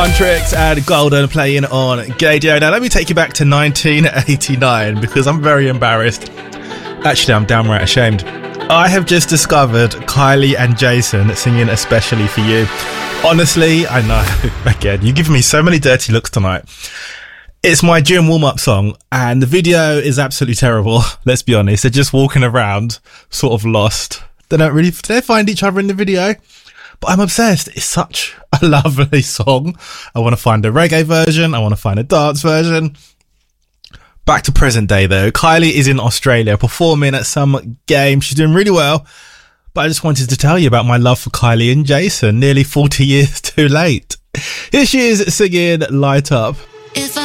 Huntrix and Golden playing on Gaydio. Now let me take you back to 1989 because I'm very embarrassed. Actually, I'm downright ashamed. I have just discovered Kylie and Jason singing Especially For You. Honestly, I know, again, you give me so many dirty looks tonight. It's my gym warm-up song and the video is absolutely terrible. Let's be honest, they're just walking around sort of lost. They find each other in the video. But I'm obsessed. It's such a lovely song. I want to find a reggae version. I want to find a dance version. Back to present day though. Kylie is in Australia performing at some game. She's doing really well. But I just wanted to tell you about my love for Kylie and Jason, nearly 40 years too late. Here she is singing Light Up.